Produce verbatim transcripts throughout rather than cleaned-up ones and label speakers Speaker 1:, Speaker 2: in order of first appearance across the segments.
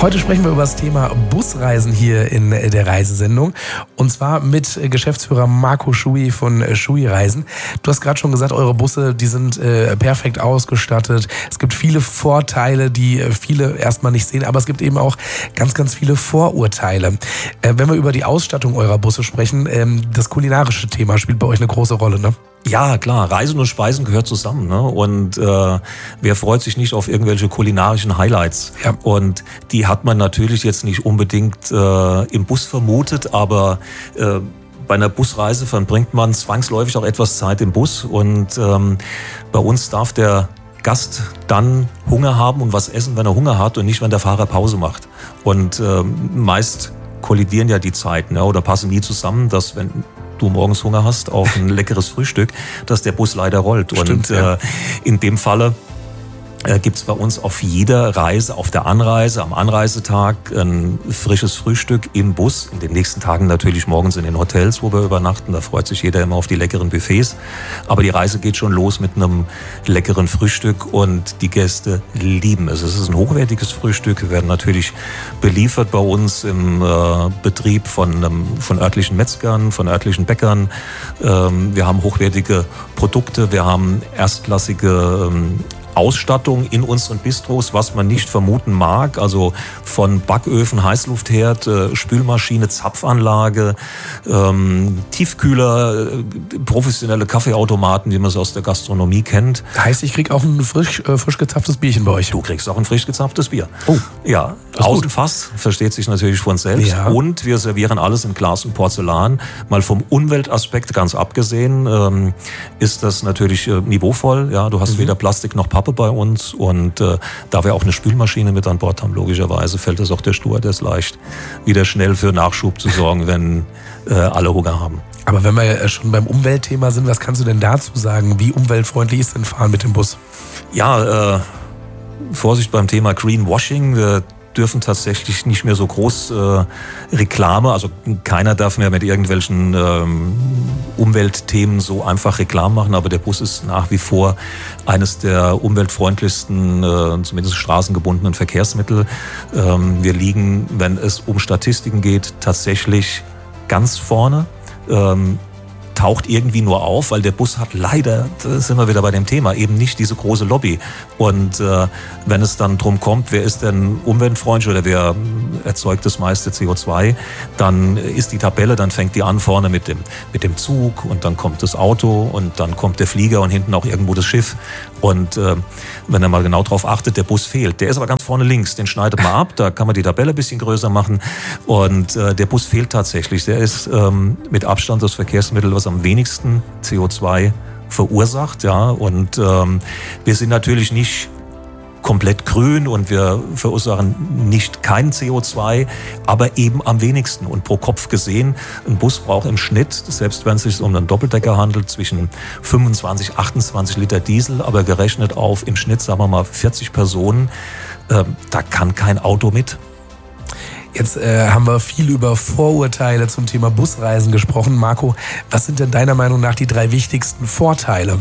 Speaker 1: Heute sprechen wir über das Thema Busreisen hier in der Reisesendung. Und zwar mit Geschäftsführer Marco Schui von Schui Reisen. Du hast gerade schon gesagt, eure Busse, die sind äh, perfekt ausgestattet. Es gibt viele Vorteile, die viele erstmal nicht sehen, aber es gibt eben auch ganz, ganz viele Vorurteile. Äh, wenn wir über die Ausstattung eurer Busse sprechen, ähm, das kulinarische Thema spielt bei euch eine große Rolle, ne?
Speaker 2: Ja, klar, Reisen und Speisen gehört zusammen, ne? Und äh, wer freut sich nicht auf irgendwelche kulinarischen Highlights?
Speaker 1: Ja.
Speaker 2: Und die hat man natürlich jetzt nicht unbedingt äh, im Bus vermutet, aber äh, bei einer Busreise verbringt man zwangsläufig auch etwas Zeit im Bus. Und ähm, bei uns darf der Gast dann Hunger haben und was essen, wenn er Hunger hat und nicht, wenn der Fahrer Pause macht. Und äh, meist kollidieren ja die Zeiten, ja, oder passen nie zusammen, dass wenn du morgens Hunger hast auf ein leckeres Frühstück, dass der Bus leider rollt.
Speaker 1: Stimmt,
Speaker 2: und
Speaker 1: ja.
Speaker 2: äh, in dem Falle äh, gibt es bei uns auf jeder Reise, auf der Anreise, am Anreisetag ein frisches Frühstück im Bus. In den nächsten Tagen natürlich morgens in den Hotels, wo wir übernachten. Da freut sich jeder immer auf die leckeren Buffets. Aber die Reise geht schon los mit einem leckeren Frühstück und die Gäste lieben es. Es ist ein hochwertiges Frühstück. Wir werden natürlich beliefert bei uns im äh, Betrieb von, ähm, von örtlichen Metzgern, von örtlichen Bäckern. Ähm, wir haben hochwertige Produkte, wir haben erstklassige ähm, Ausstattung in unseren Bistros, was man nicht vermuten mag, also von Backöfen, Heißluftherd, äh, Spülmaschine, Zapfanlage, ähm, Tiefkühler, äh, professionelle Kaffeeautomaten, wie man es aus der Gastronomie kennt.
Speaker 1: Heißt, ich krieg auch ein frisch, äh, frisch gezapftes Bierchen bei euch.
Speaker 2: Du kriegst auch ein frisch gezapftes Bier.
Speaker 1: Oh,
Speaker 2: ja, Außenfass, versteht sich natürlich von selbst.
Speaker 1: Ja.
Speaker 2: Und wir servieren alles in Glas und Porzellan. Mal vom Umweltaspekt ganz abgesehen, ähm, ist das natürlich äh, niveauvoll. Ja, du hast mhm. weder Plastik noch Pappe bei uns und äh, da wir auch eine Spülmaschine mit an Bord haben, logischerweise fällt es auch der Stewardess leicht, wieder schnell für Nachschub zu sorgen, wenn äh, alle Hunger haben.
Speaker 1: Aber wenn wir schon beim Umweltthema sind, was kannst du denn dazu sagen? Wie umweltfreundlich ist denn Fahren mit dem Bus?
Speaker 2: Ja, äh, Vorsicht beim Thema Greenwashing. Wir dürfen tatsächlich nicht mehr so groß äh, Reklame, also keiner darf mehr mit irgendwelchen ähm, Umweltthemen so einfach Reklame machen, aber der Bus ist nach wie vor eines der umweltfreundlichsten, äh, zumindest straßengebundenen Verkehrsmittel. Ähm, wir liegen, wenn es um Statistiken geht, tatsächlich ganz vorne. Ähm, taucht irgendwie nur auf, weil der Bus hat leider, da sind wir wieder bei dem Thema, eben nicht diese große Lobby. Und äh, wenn es dann drum kommt, wer ist denn umweltfreundlich oder wer erzeugt das meiste C O zwei, dann ist die Tabelle, dann fängt die an vorne mit dem, mit dem Zug und dann kommt das Auto und dann kommt der Flieger und hinten auch irgendwo das Schiff. Und äh, wenn er mal genau drauf achtet, der Bus fehlt. Der ist aber ganz vorne links, den schneidet man ab, da kann man die Tabelle ein bisschen größer machen und äh, der Bus fehlt tatsächlich. Der ist ähm, mit Abstand das Verkehrsmittel, was am wenigsten C O zwei verursacht, ja, und ähm, wir sind natürlich nicht komplett grün und wir verursachen nicht kein C O zwei, aber eben am wenigsten. Und pro Kopf gesehen, ein Bus braucht im Schnitt, selbst wenn es sich um einen Doppeldecker handelt, zwischen fünfundzwanzig, achtundzwanzig Liter Diesel, aber gerechnet auf im Schnitt, sagen wir mal, vierzig Personen, äh, da kann kein Auto mit.
Speaker 1: Jetzt äh, haben wir viel über Vorurteile zum Thema Busreisen gesprochen. Marco, was sind denn deiner Meinung nach die drei wichtigsten Vorteile?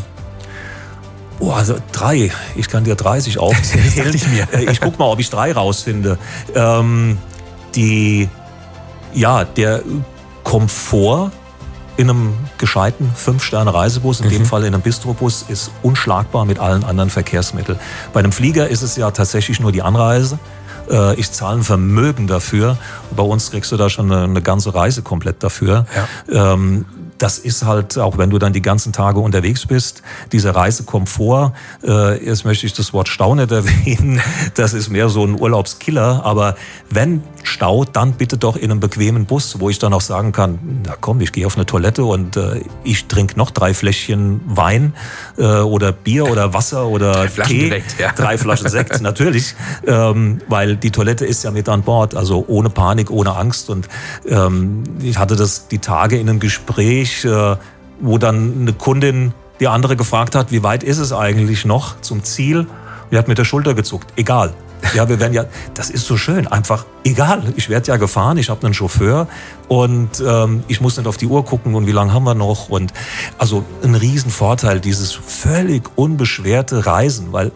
Speaker 2: Oh, also drei. Ich kann dir dreißig aufzählen.
Speaker 1: Das dachte ich mir.
Speaker 2: Ich guck mal, ob ich drei rausfinde. Ähm, die, ja, der Komfort in einem gescheiten Fünf-Sterne-Reisebus, in mhm. dem Fall in einem Bistrobus, ist unschlagbar mit allen anderen Verkehrsmitteln. Bei einem Flieger ist es ja tatsächlich nur die Anreise. Ich zahle ein Vermögen dafür. Bei uns kriegst du da schon eine, eine ganze Reise komplett dafür. Ja. Ähm, das ist halt, auch wenn du dann die ganzen Tage unterwegs bist, dieser Reisekomfort, äh, jetzt möchte ich das Wort Stau nicht erwähnen, das ist mehr so ein Urlaubskiller, aber wenn Stau, dann bitte doch in einem bequemen Bus, wo ich dann auch sagen kann, na komm, ich gehe auf eine Toilette und äh, ich trinke noch drei Fläschchen Wein äh, oder Bier oder Wasser oder
Speaker 1: drei Flaschen
Speaker 2: Tee,
Speaker 1: direkt, ja.
Speaker 2: drei Flaschen Sekt, natürlich, ähm, weil die Toilette ist ja mit an Bord, also ohne Panik, ohne Angst. Und ähm, ich hatte das die Tage in einem Gespräch, äh, wo dann eine Kundin die andere gefragt hat, wie weit ist es eigentlich noch zum Ziel? Die hat mit der Schulter gezuckt, egal. Ja, wir werden ja, das ist so schön, einfach egal. Ich werde ja gefahren, ich habe einen Chauffeur und ähm, ich muss nicht auf die Uhr gucken und wie lange haben wir noch. Und also ein Riesenvorteil, dieses völlig unbeschwerte Reisen, weil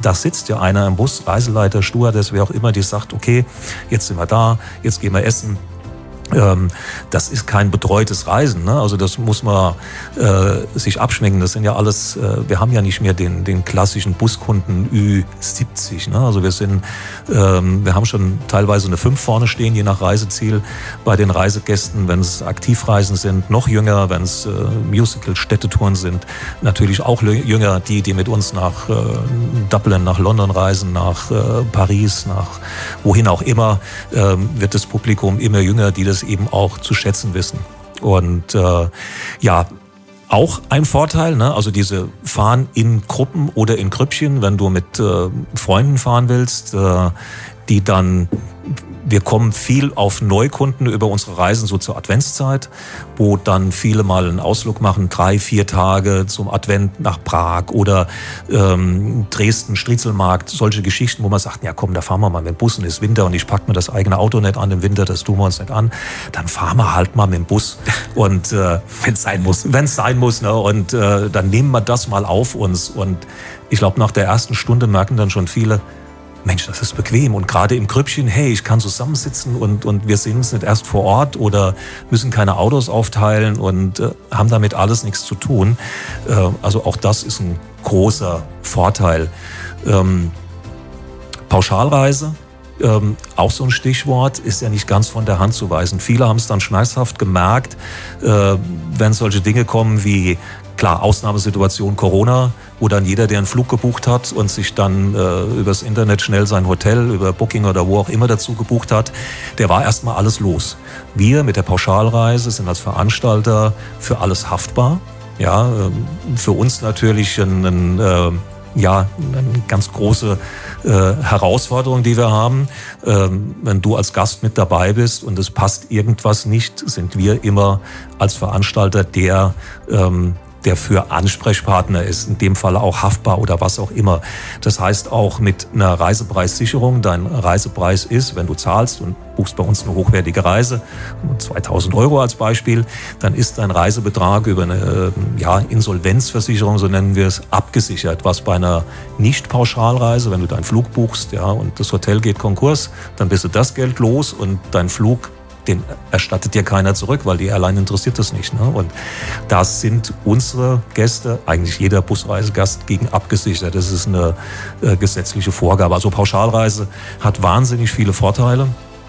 Speaker 2: da sitzt ja einer im Bus, Reiseleiter, Stewardess, wer auch immer, die sagt, okay, jetzt sind wir da, jetzt gehen wir essen. Ähm, das ist kein betreutes Reisen, ne? Also das muss man äh, sich abschmecken. Das sind ja alles, äh, wir haben ja nicht mehr den, den klassischen Buskunden Ü siebzig. Ne? Also wir sind, ähm, wir haben schon teilweise eine fünf vorne stehen, je nach Reiseziel. Bei den Reisegästen, wenn es Aktivreisen sind, noch jünger. Wenn es äh, Musical-Städtetouren sind, natürlich auch jünger. Die, die mit uns nach äh, Dublin, nach London reisen, nach äh, Paris, nach wohin auch immer, äh, wird das Publikum immer jünger, die das eben auch zu schätzen wissen. Und äh, ja, auch ein Vorteil, ne? Also diese fahren in Gruppen oder in Grüppchen, wenn du mit äh, Freunden fahren willst, äh, die dann, wir kommen viel auf Neukunden über unsere Reisen, so zur Adventszeit, wo dann viele mal einen Ausflug machen, drei, vier Tage zum Advent nach Prag oder ähm, Dresden, Striezelmarkt, solche Geschichten, wo man sagt, ja komm, da fahren wir mal mit dem Bus und es ist Winter und ich packe mir das eigene Auto nicht an im Winter, das tun wir uns nicht an, dann fahren wir halt mal mit dem Bus und äh, wenn es sein muss, wenn es sein muss, ne? Und äh, dann nehmen wir das mal auf uns und ich glaube, nach der ersten Stunde merken dann schon viele, Mensch, das ist bequem. Und gerade im Grüppchen, hey, ich kann zusammensitzen und, und wir sehen uns nicht erst vor Ort oder müssen keine Autos aufteilen und äh, haben damit alles nichts zu tun. Äh, also auch das ist ein großer Vorteil. Ähm, Pauschalreise, ähm, auch so ein Stichwort, ist ja nicht ganz von der Hand zu weisen. Viele haben es dann schmerzhaft gemerkt, äh, wenn solche Dinge kommen wie, klar, Ausnahmesituation Corona, wo dann jeder, der einen Flug gebucht hat und sich dann äh, übers Internet schnell sein Hotel, über Booking oder wo auch immer dazu gebucht hat, der war erstmal alles los. Wir mit der Pauschalreise sind als Veranstalter für alles haftbar. Ja, äh, für uns natürlich ein, ein, äh, ja, eine ganz große äh, Herausforderung, die wir haben. Ähm, wenn du als Gast mit dabei bist und es passt irgendwas nicht, sind wir immer als Veranstalter der ähm, der für Ansprechpartner ist, in dem Fall auch haftbar oder was auch immer. Das heißt auch mit einer Reisepreissicherung, dein Reisepreis ist, wenn du zahlst und buchst bei uns eine hochwertige Reise, zweitausend Euro als Beispiel, dann ist dein Reisebetrag über eine ja, Insolvenzversicherung, so nennen wir es, abgesichert. Was bei einer Nicht-Pauschalreise, wenn du deinen Flug buchst, ja, und das Hotel geht Konkurs, dann bist du das Geld los und dein Flug, den erstattet dir keiner zurück, weil die Airline interessiert das nicht. Ne? Und das sind unsere Gäste, eigentlich jeder Busreisegast, gegen abgesichert. Das ist eine äh, gesetzliche Vorgabe. Also Pauschalreise hat wahnsinnig viele Vorteile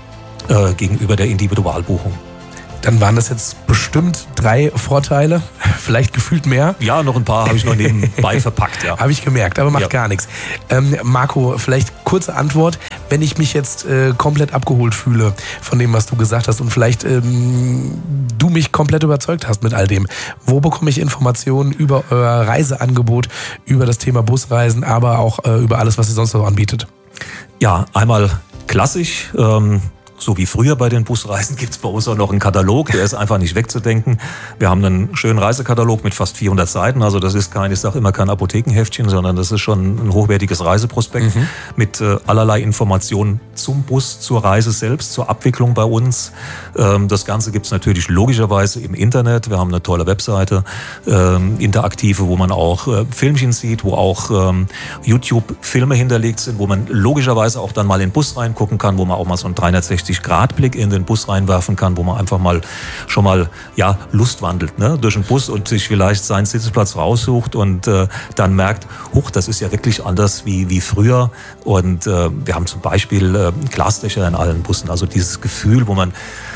Speaker 2: äh, gegenüber der Individualbuchung.
Speaker 1: Dann waren das jetzt bestimmt drei Vorteile, vielleicht gefühlt mehr.
Speaker 2: Ja, noch ein paar habe ich noch nebenbei verpackt. Ja.
Speaker 1: Habe ich gemerkt, aber macht
Speaker 2: ja.
Speaker 1: gar nichts. Ähm, Marco, vielleicht kurze Antwort, wenn ich mich jetzt äh, komplett abgeholt fühle von dem, was du gesagt hast und vielleicht ähm, du mich komplett überzeugt hast mit all dem. Wo bekomme ich Informationen über euer Reiseangebot, über das Thema Busreisen, aber auch äh, über alles, was ihr sonst noch anbietet?
Speaker 2: Ja, einmal klassisch. Ähm So wie früher bei den Busreisen gibt es bei uns auch noch einen Katalog, der ist einfach nicht wegzudenken. Wir haben einen schönen Reisekatalog mit fast vierhundert Seiten, also das ist kein, ich sage immer kein Apothekenheftchen, sondern das ist schon ein hochwertiges Reiseprospekt mhm. mit äh, allerlei Informationen zum Bus, zur Reise selbst, zur Abwicklung bei uns. Ähm, das Ganze gibt es natürlich logischerweise im Internet. Wir haben eine tolle Webseite, ähm, interaktive, wo man auch äh, Filmchen sieht, wo auch ähm, YouTube-Filme hinterlegt sind, wo man logischerweise auch dann mal in den Bus reingucken kann, wo man auch mal so einen dreihundertsechzig Grad Blick in den Bus reinwerfen kann, wo man einfach mal schon mal ja Lust wandelt, ne, durch den Bus und sich vielleicht seinen Sitzplatz raussucht und äh, dann merkt, huch, das ist ja wirklich anders wie wie früher. Und äh, wir haben zum Beispiel äh, Glasdächer in allen Bussen, also dieses Gefühl, wo man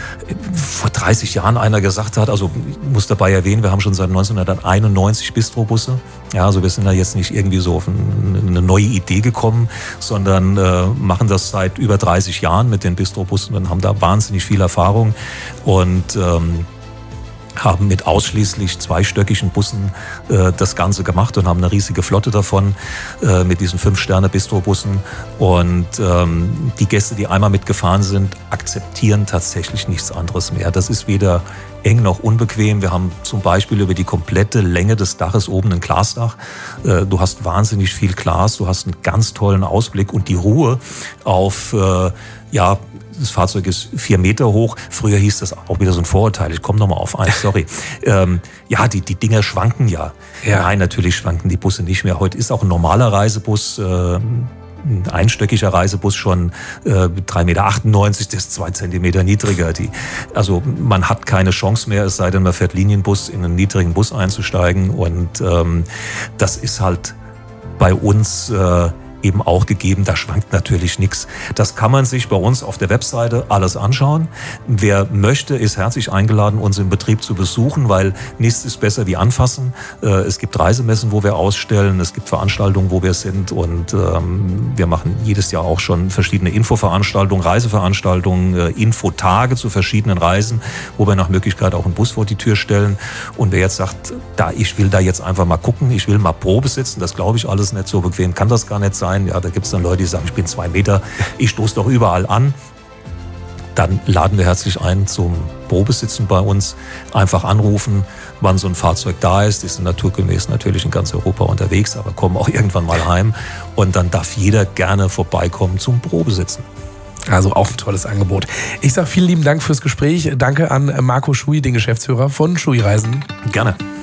Speaker 2: vor dreißig Jahren einer gesagt hat, also ich muss dabei erwähnen, wir haben schon seit neunzehnhunderteinundneunzig Bistrobusse. Ja, also wir sind da jetzt nicht irgendwie so auf eine neue Idee gekommen, sondern äh, machen das seit über dreißig Jahren mit den Bistrobussen und haben da wahnsinnig viel Erfahrung und ähm, haben mit ausschließlich zweistöckigen Bussen äh, das Ganze gemacht und haben eine riesige Flotte davon äh, mit diesen Fünf-Sterne-Bistro-Bussen. Und ähm, die Gäste, die einmal mitgefahren sind, akzeptieren tatsächlich nichts anderes mehr. Das ist weder eng noch unbequem. Wir haben zum Beispiel über die komplette Länge des Daches oben ein Glasdach. Du hast wahnsinnig viel Glas, du hast einen ganz tollen Ausblick und die Ruhe auf, ja, das Fahrzeug ist vier Meter hoch. Früher hieß das auch wieder so ein Vorurteil. Ich komme nochmal auf eins, sorry. ähm, ja, die, die Dinger schwanken ja. ja. Nein, natürlich schwanken die Busse nicht mehr. Heute ist auch ein normaler Reisebus, äh, ein einstöckiger Reisebus schon äh, drei Meter achtundneunzig, das ist zwei Zentimeter niedriger. Die, also man hat keine Chance mehr, es sei denn, man fährt Linienbus, in einen niedrigen Bus einzusteigen. Und ähm, das ist halt bei uns äh, eben auch gegeben, da schwankt natürlich nichts. Das kann man sich bei uns auf der Webseite alles anschauen. Wer möchte, ist herzlich eingeladen, uns im Betrieb zu besuchen, weil nichts ist besser wie anfassen. Es gibt Reisemessen, wo wir ausstellen, es gibt Veranstaltungen, wo wir sind und ähm, wir machen jedes Jahr auch schon verschiedene Infoveranstaltungen, Reiseveranstaltungen, äh, Infotage zu verschiedenen Reisen, wo wir nach Möglichkeit auch einen Bus vor die Tür stellen. Und wer jetzt sagt, da ich will da jetzt einfach mal gucken, ich will mal Probe sitzen, das glaube ich alles nicht so bequem, kann das gar nicht sein. Ja, da gibt es dann Leute, die sagen, ich bin zwei Meter, ich stoße doch überall an. Dann laden wir herzlich ein zum Probesitzen bei uns. Einfach anrufen, wann so ein Fahrzeug da ist. Die sind naturgemäß natürlich in ganz Europa unterwegs, aber kommen auch irgendwann mal heim. Und dann darf jeder gerne vorbeikommen zum Probesitzen.
Speaker 1: Also auch ein tolles Angebot. Ich sage vielen lieben Dank fürs Gespräch. Danke an Marco Schui, den Geschäftsführer von Schui Reisen.
Speaker 2: Gerne.